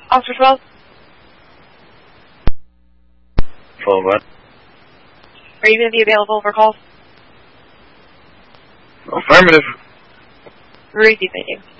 Officer 12? 12 what? Are you going to be available for calls? Affirmative. Receive, thank you.